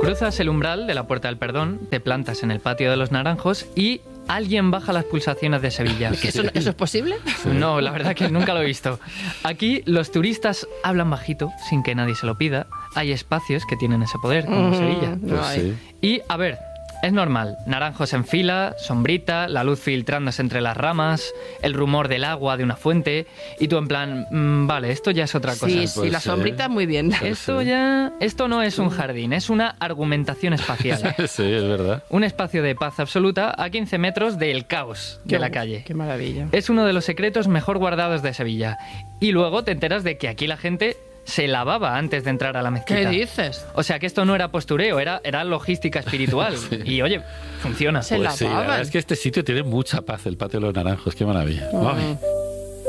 Cruzas el umbral de la Puerta del Perdón, te plantas en el patio de los Naranjos y alguien baja las pulsaciones de Sevilla. ¿Eso es posible? No, la verdad que nunca lo he visto. Aquí los turistas hablan bajito, sin que nadie se lo pida. Hay espacios que tienen ese poder, como Sevilla. Pues sí. Y, a ver, es normal. Naranjos en fila, sombrita, la luz filtrándose entre las ramas, el rumor del agua de una fuente, y tú en plan, vale, esto ya es otra cosa. Sí, Pues la sí. sombrita muy bien. Esto no es un jardín, es una argumentación espacial. Sí, es verdad. Un espacio de paz absoluta a 15 metros del caos de la calle. Qué maravilla. Es uno de los secretos mejor guardados de Sevilla. Y luego te enteras de que aquí la gente se lavaba antes de entrar a la mezquita. ¿Qué dices? O sea que esto no era postureo, era logística espiritual. Y oye, funciona. Se Pues sí, la lavaban. verdad es que este sitio tiene mucha paz, el patio de los Naranjos, qué maravilla. Ay.